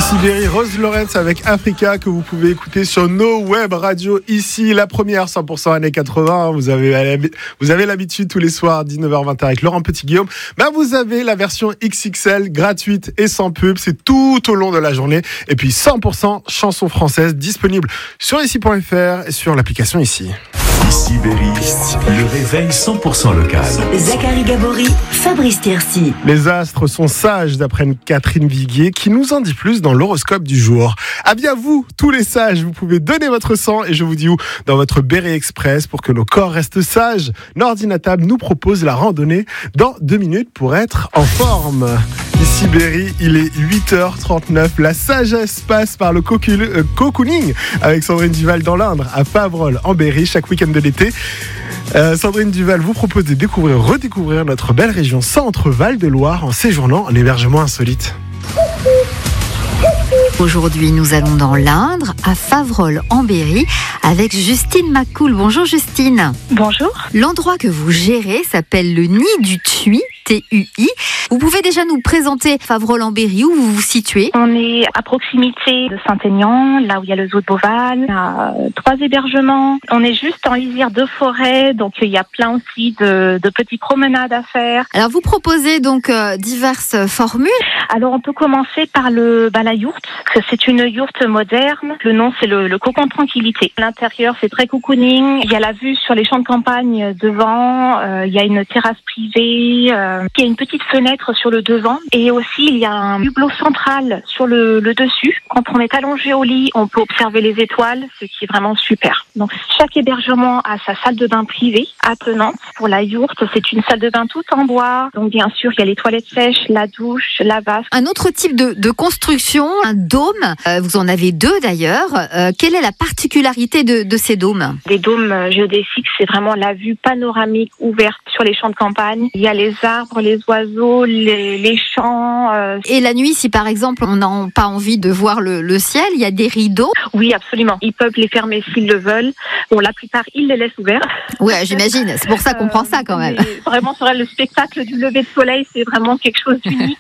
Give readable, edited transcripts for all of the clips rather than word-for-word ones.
Ici Berry, Rose Lawrence avec Africa que vous pouvez écouter sur nos web radios ici. La première 100% années 80. Vous avez l'habitude tous les soirs 19h-20h avec Laurent Petit-Guillaume. Vous avez la version XXL gratuite et sans pub. C'est tout au long de la journée. Et puis 100% chansons françaises disponibles sur ici.fr et sur l'application ici. Ici Berry, le réveil 100% local. Zachary Gabory, Fabrice Tercy. Les astres sont sages d'après Catherine Viguier qui nous en dit plus dans l'horoscope du jour. Ah bien vous, tous les sages, vous pouvez donner votre sang et je vous dis où, dans votre Berry Express pour que nos corps restent sages. Nordinatab nous propose la randonnée dans 2 minutes pour être en forme. Ici Berry, il est 8h39. La sagesse passe par le cocooning avec Sandrine Duval dans l'Indre, à Favrol en Berry, chaque week-end de l'été. Sandrine Duval vous propose de redécouvrir notre belle région Centre-Val de Loire en séjournant en hébergement insolite. Aujourd'hui, nous allons dans l'Indre, à Favrol en Berry, avec Justine Macoul. Bonjour Justine. Bonjour. L'endroit que vous gérez s'appelle le Nid du Thuy, T-U-I. Vous pouvez déjà nous présenter Favrol en Berry, où vous vous situez? On est à proximité de Saint-Aignan, là où il y a le zoo de Beauval. Il y a 3 hébergements. On est juste en lisière de forêt, donc il y a plein aussi de petites promenades à faire. Alors vous proposez donc diverses formules. Alors on peut commencer par la yourte. C'est une yourte moderne. Le nom c'est le cocon tranquillité. L'intérieur c'est très cocooning. Il y a la vue sur les champs de campagne devant. Il y a une terrasse privée. Il y a une petite fenêtre sur le devant. Et aussi il y a un hublot central sur le dessus. Quand on est allongé au lit, on peut observer les étoiles, ce qui est vraiment super. Donc chaque hébergement a sa salle de bain privée attenante. Pour la yourte, c'est une salle de bain toute en bois. Donc bien sûr, il y a les toilettes sèches, la douche, la vasque. Un autre type de construction, un dôme. Vous en avez 2 d'ailleurs. Quelle est la particularité de ces dômes? Des dômes géodésiques, c'est vraiment la vue panoramique ouverte sur les champs de campagne. Il y a les arbres, les oiseaux, les champs. Et la nuit, si par exemple on n'a pas envie de voir le ciel, il y a des rideaux? Oui, absolument. Ils peuvent les fermer s'ils le veulent. Bon, la plupart, ils les laissent ouverts. Oui, j'imagine. C'est pour ça qu'on prend ça quand même. Vraiment, c'est vrai, le spectacle du lever de soleil, c'est vraiment quelque chose d'unique.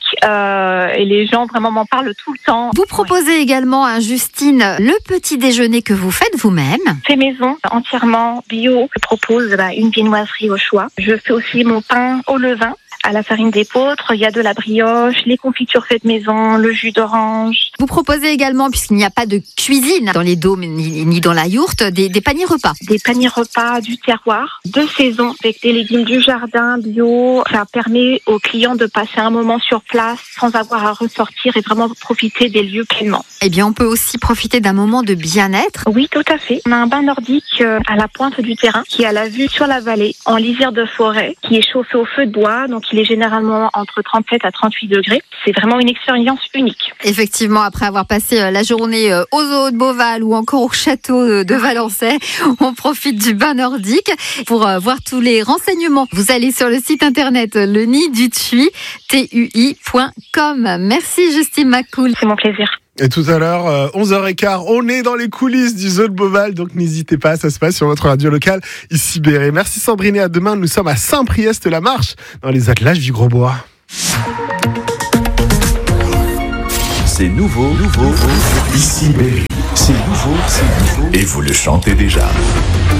Et les gens vraiment m'en parlent tout le temps. Vous proposez également à Justine le petit déjeuner que vous faites vous-même. Fait maison, entièrement bio. Je propose une viennoiserie au choix. Je fais aussi mon pain au levain à la farine d'épeautre, il y a de la brioche, les confitures faites maison, le jus d'orange. Vous proposez également, puisqu'il n'y a pas de cuisine dans les dômes ni dans la yourte, des paniers repas. Des paniers repas du terroir, de saison, avec des légumes du jardin, bio. Ça permet aux clients de passer un moment sur place sans avoir à ressortir et vraiment profiter des lieux pleinement. Eh bien, on peut aussi profiter d'un moment de bien-être. Oui, tout à fait. On a un bain nordique à la pointe du terrain qui a la vue sur la vallée, en lisière de forêt, qui est chauffé au feu de bois, donc il est généralement entre 37 à 38 degrés. C'est vraiment une expérience unique. Effectivement, après avoir passé la journée au zoo de Beauval ou encore au château de Valençay, on profite du bain nordique. Pour voir tous les renseignements, vous allez sur le site internet le nid du Thuy, TUI.com. Merci Justine Macoul. C'est mon plaisir. Et tout à l'heure, 11h15, on est dans les coulisses du zoo de Beauval, donc n'hésitez pas, ça se passe sur votre radio locale, ici Berry. Merci Sandrine et à demain, nous sommes à Saint-Priest-la-Marche, dans les attelages du Grosbois. C'est nouveau, ici Berry. C'est nouveau, et vous le chantez déjà.